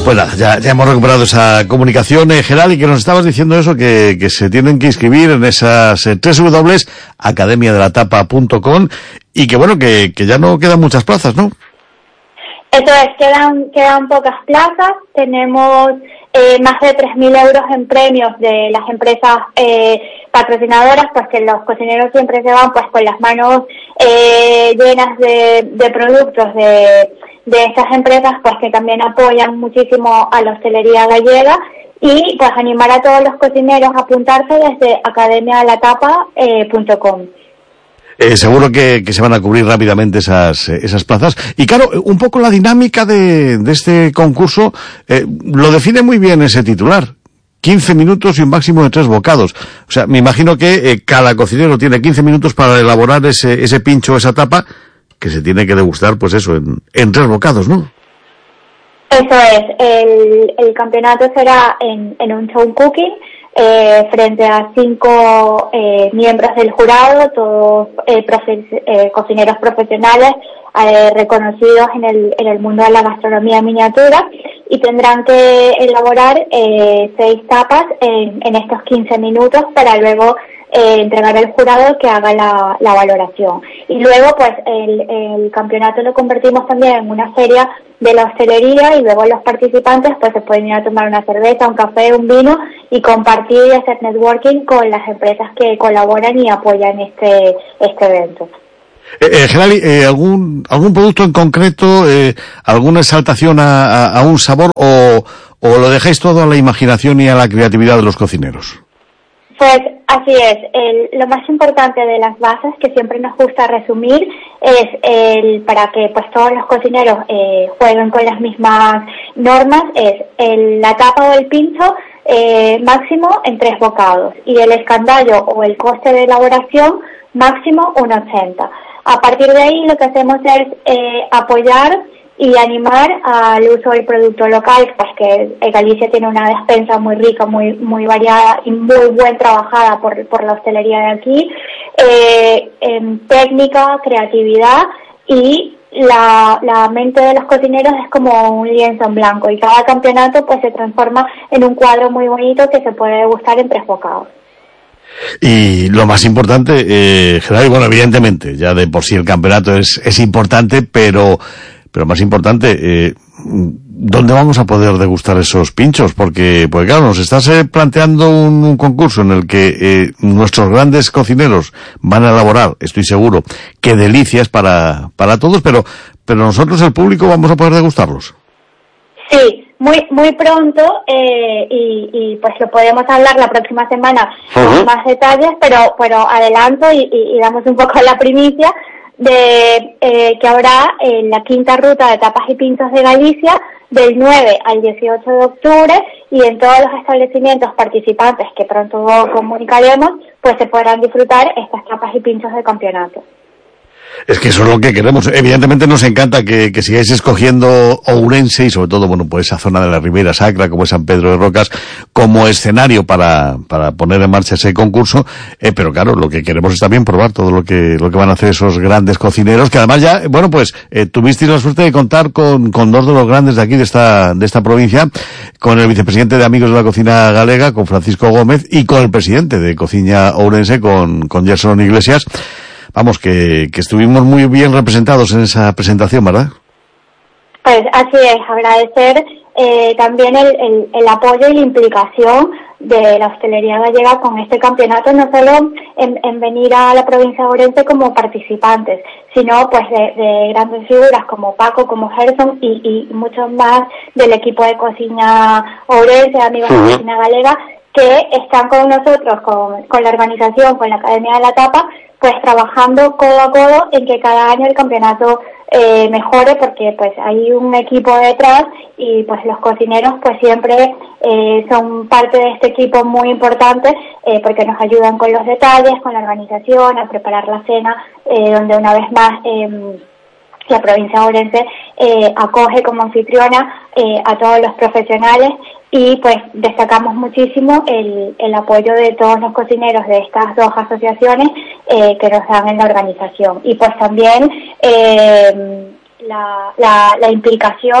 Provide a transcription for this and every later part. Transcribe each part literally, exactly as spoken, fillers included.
Pues nada, ya, ya hemos recuperado esa comunicación eh, general y que nos estabas diciendo eso, que, que se tienen que inscribir en esas eh, doble u doble u doble u punto academia de la tapa punto com y que bueno, que, que ya no quedan muchas plazas, ¿no? Eso es, quedan, quedan pocas plazas, tenemos eh, más de tres mil euros en premios de las empresas eh, patrocinadoras, pues que los cocineros siempre se van pues con las manos eh, llenas de, de productos de, de estas empresas, pues que también apoyan muchísimo a la hostelería gallega, y pues animar a todos los cocineros a apuntarse desde academia de la tapa punto com. Eh, seguro que, que se van a cubrir rápidamente esas esas plazas. Y claro, un poco la dinámica de, de este concurso eh, lo define muy bien ese titular. quince minutos y un máximo de tres bocados. O sea, me imagino que eh, cada cocinero tiene quince minutos para elaborar ese ese pincho, esa tapa, que se tiene que degustar, pues eso, en, en tres bocados, ¿no? Eso es. El, el campeonato será en, en un show cooking, Eh, frente a cinco eh, miembros del jurado, todos eh, profe- eh, cocineros profesionales eh, reconocidos en el, en el mundo de la gastronomía miniatura, y tendrán que elaborar eh, seis tapas en, en estos quince minutos para luego eh, entregar al jurado que haga la, la valoración. Y luego pues el, el campeonato lo convertimos también en una feria de la hostelería, y luego los participantes pues se pueden ir a tomar una cerveza, un café, un vino y compartir y hacer networking con las empresas que colaboran y apoyan este este evento. Eh, eh, Gerali, eh, ¿algún algún producto en concreto, eh, alguna exaltación a, a, a un sabor, o, o lo dejáis todo a la imaginación y a la creatividad de los cocineros? Pues así es, el, lo más importante de las bases, que siempre nos gusta resumir, es el para que pues todos los cocineros eh, jueguen con las mismas normas, es el, la tapa o el pincho eh, máximo en tres bocados, y el escandallo o el coste de elaboración máximo uno ochenta. A partir de ahí lo que hacemos es eh, apoyar y animar al uso del producto local, pues que Galicia tiene una despensa muy rica, muy muy variada y muy bien trabajada por, por la hostelería de aquí, eh, en técnica, creatividad, y la, la mente de los cocineros es como un lienzo en blanco, y cada campeonato pues se transforma en un cuadro muy bonito que se puede degustar en tres bocados. Y lo más importante, eh, Gerali, bueno, evidentemente, ya de por sí el campeonato es, es importante, pero Pero más importante, eh, ¿dónde vamos a poder degustar esos pinchos? Porque, pues claro, nos estás eh, planteando un, un concurso en el que eh, nuestros grandes cocineros van a elaborar, estoy seguro, qué delicias para, para todos, pero, pero nosotros, el público, vamos a poder degustarlos. Sí, muy muy pronto, eh, y, y pues lo podemos hablar la próxima semana con uh-huh. más detalles, pero, pero adelanto y, y, y damos un poco la primicia de eh, que habrá en la quinta ruta de tapas y pinchos de Galicia del nueve al dieciocho de octubre, y en todos los establecimientos participantes que pronto comunicaremos, pues se podrán disfrutar estas tapas y pinchos del campeonato. Es que eso es lo que queremos. Evidentemente nos encanta que, que sigáis escogiendo Ourense y sobre todo, bueno, pues esa zona de la Ribera Sacra, como es San Pedro de Rocas, como escenario para, para poner en marcha ese concurso. Eh, pero claro, lo que queremos es también probar todo lo que, lo que van a hacer esos grandes cocineros, que además ya, bueno, pues, eh, tuvisteis la suerte de contar con, con dos de los grandes de aquí, de esta, de esta provincia, con el vicepresidente de Amigos de la Cocina Galega, con Francisco Gómez, y con el presidente de Cociña Ourense, con, con Gerson Iglesias. Vamos, que, que estuvimos muy bien representados en esa presentación, ¿verdad? Pues así es, agradecer eh, también el, el, el apoyo y la implicación de la hostelería gallega con este campeonato, no solo en, en venir a la provincia de Ourense como participantes, sino pues de, de grandes figuras como Paco, como Gerson y, y muchos más del equipo de Cocina Ourense, Amigos uh-huh. de Cocina Galega, que están con nosotros, con, con la organización, con la Academia de la Tapa, pues trabajando codo a codo en que cada año el campeonato eh, mejore, porque pues hay un equipo detrás, y pues los cocineros pues siempre eh, son parte de este equipo muy importante, eh, porque nos ayudan con los detalles, con la organización, a preparar la cena, eh, donde una vez más eh, la provincia de Ourense eh, acoge como anfitriona eh, a todos los profesionales, y pues destacamos muchísimo el, el apoyo de todos los cocineros de estas dos asociaciones eh, que nos dan en la organización, y pues también eh, la, la, la implicación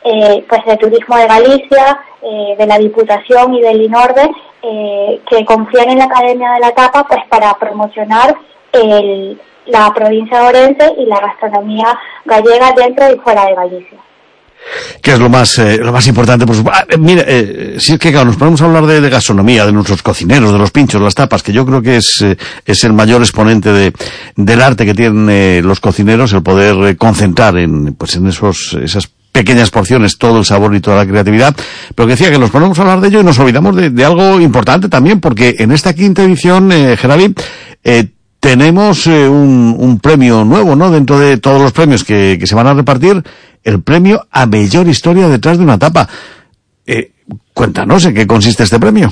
eh, pues de Turismo de Galicia, eh, de la Diputación y del INORDE, eh, que confían en la Academia de la Tapa pues para promocionar el, la provincia de Ourense y la gastronomía gallega dentro y fuera de Galicia. Que es lo más eh, lo más importante, pues ah, mira, eh, si es que claro, nos ponemos a hablar de, de gastronomía, de nuestros cocineros, de los pinchos, las tapas, que yo creo que es eh, es el mayor exponente de del arte que tienen eh, los cocineros, el poder eh, concentrar en pues en esos esas pequeñas porciones todo el sabor y toda la creatividad, pero que decía que nos ponemos a hablar de ello y nos olvidamos de, de algo importante también, porque en esta quinta edición, eh, Gerali, eh, tenemos eh, un, un premio nuevo, ¿no? Dentro de todos los premios que, que se van a repartir, el premio a mejor historia detrás de una tapa. Eh, cuéntanos en qué consiste este premio.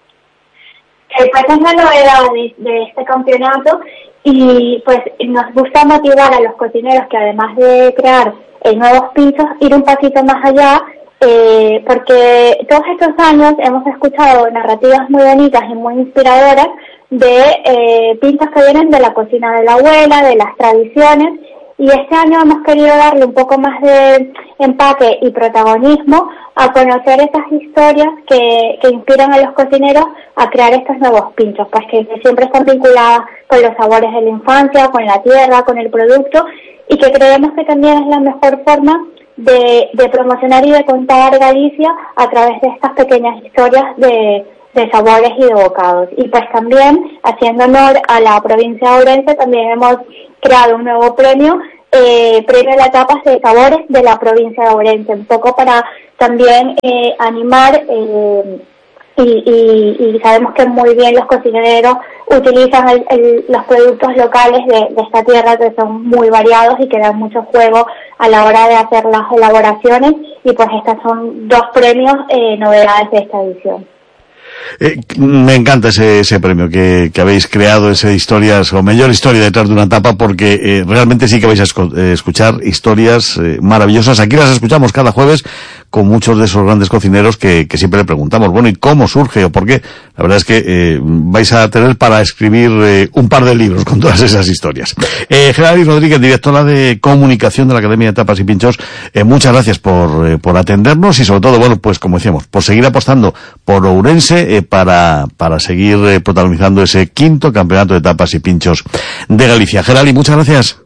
Eh, pues es la novedad de, de este campeonato y pues nos gusta motivar a los cocineros que además de crear eh, nuevos pinchos, ir un pasito más allá, eh, porque todos estos años hemos escuchado narrativas muy bonitas y muy inspiradoras de eh, pinchos que vienen de la cocina de la abuela, de las tradiciones, y este año hemos querido darle un poco más de empaque y protagonismo a conocer esas historias que, que inspiran a los cocineros a crear estos nuevos pinchos, pues que siempre están vinculadas con los sabores de la infancia, con la tierra, con el producto, y que creemos que también es la mejor forma de, de promocionar y de contar Galicia a través de estas pequeñas historias de de sabores y de bocados. Y pues también, haciendo honor a la provincia de Ourense, también hemos creado un nuevo premio, eh, premio a las tapas de sabores de la provincia de Ourense, un poco para también eh, animar, eh, y, y, y sabemos que muy bien los cocineros utilizan el, el, los productos locales de, de esta tierra, que son muy variados y que dan mucho juego a la hora de hacer las elaboraciones, y pues estas son dos premios, eh, novedades de esta edición. Eh, me encanta ese, ese premio que, que habéis creado, ese historias, o mejor historia detrás de una tapa, porque eh, realmente sí que vais a esco- eh, escuchar historias eh, maravillosas. Aquí las escuchamos cada jueves con muchos de esos grandes cocineros que, que siempre le preguntamos, bueno, ¿y cómo surge o por qué? La verdad es que eh, vais a tener para escribir eh, un par de libros con todas esas historias. Eh, Gerali Rodríguez, directora de comunicación de la Academia de Tapas y Pinchos, eh, muchas gracias por, eh, por atendernos y sobre todo, bueno, pues como decíamos, por seguir apostando por Ourense eh, para, para seguir eh, protagonizando ese quinto campeonato de tapas y pinchos de Galicia. Gerali, muchas gracias.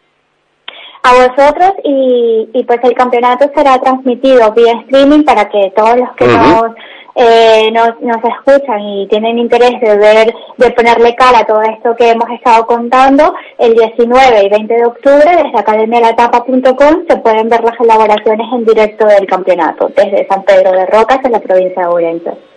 A vosotros, y, y pues el campeonato será transmitido vía streaming para que todos los que uh-huh. nos, eh, nos nos escuchan y tienen interés de ver, de ponerle cara a todo esto que hemos estado contando, el diecinueve y veinte de octubre desde academia la tapa punto com se pueden ver las elaboraciones en directo del campeonato desde San Pedro de Rocas en la provincia de Ourense.